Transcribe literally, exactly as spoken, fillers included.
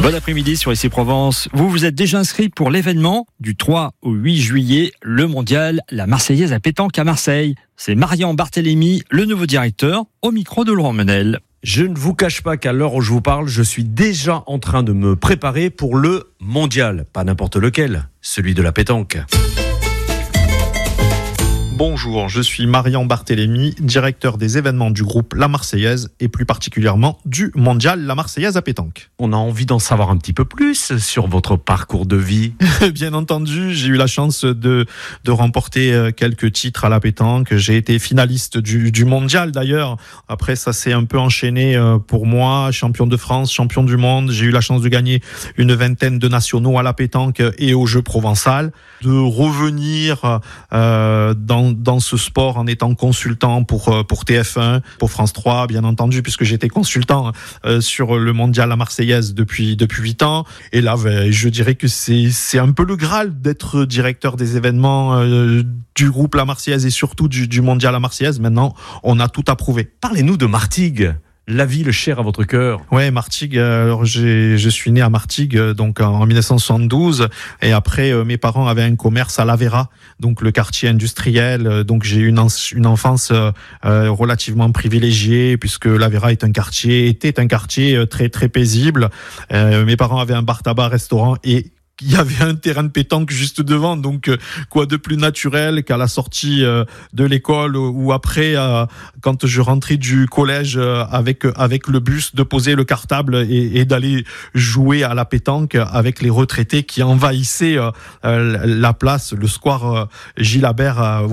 Bon après-midi sur Ici Provence. Vous vous êtes déjà inscrit pour l'événement du trois au huit juillet, le mondial, la Marseillaise à pétanque à Marseille. C'est Marian Barthélémy, le nouveau directeur, au micro de Laurent Menel. Je ne vous cache pas qu'à l'heure où je vous parle, je suis déjà en train de me préparer pour le mondial. Pas n'importe lequel, celui de la pétanque. Bonjour, je suis Marian Barthélémy, directeur des événements du groupe La Marseillaise et plus particulièrement du mondial La Marseillaise à pétanque. On a envie d'en savoir un petit peu plus sur votre parcours de vie. Bien entendu, j'ai eu la chance de, de remporter quelques titres à la pétanque. J'ai été finaliste du, du mondial d'ailleurs. Après, ça s'est un peu enchaîné pour moi. Champion de France, champion du monde. J'ai eu la chance de gagner une vingtaine de nationaux à la pétanque et au jeu provençal. De revenir euh, dans dans ce sport en étant consultant pour pour T F un, pour France trois, bien entendu, puisque j'étais consultant euh, sur le mondial La Marseillaise depuis depuis huit ans. Et là, ben, je dirais que c'est c'est un peu le Graal d'être directeur des événements euh, du groupe La Marseillaise et surtout du, du mondial La Marseillaise. Maintenant, on a tout approuvé. Parlez-nous de Martigues. La ville chère à votre cœur. Ouais, Martigues. Alors j'ai, je suis né à Martigues, donc en dix-neuf cent soixante-douze, et après euh, mes parents avaient un commerce à l'Avera, donc le quartier industriel. Donc j'ai eu une, une enfance euh, relativement privilégiée puisque l'Avera est un quartier, était un quartier très très paisible. Euh, mes parents avaient un bar tabac restaurant et il y avait un terrain de pétanque juste devant, donc quoi de plus naturel qu'à la sortie de l'école ou après, quand je rentrais du collège avec avec le bus, de poser le cartable et, et d'aller jouer à la pétanque avec les retraités qui envahissaient la place, le square Gilabert.